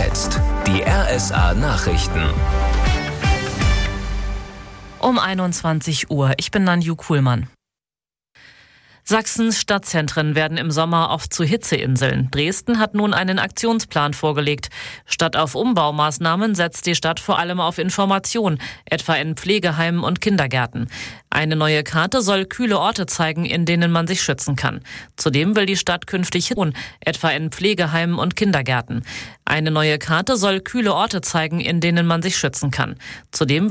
jetzt die RSA Nachrichten. Um 21 Uhr. Ich bin Nanju Kuhlmann. Sachsens Stadtzentren werden im Sommer oft zu Hitzeinseln. Dresden hat nun einen Aktionsplan vorgelegt. Statt auf Umbaumaßnahmen setzt die Stadt vor allem auf Information, etwa in Pflegeheimen und Kindergärten. Eine neue Karte soll kühle Orte zeigen, in denen man sich schützen kann. Zudem will die Stadt künftig etwa in Pflegeheimen und Kindergärten. Eine neue Karte soll kühle Orte zeigen, in denen man sich schützen kann. Zudem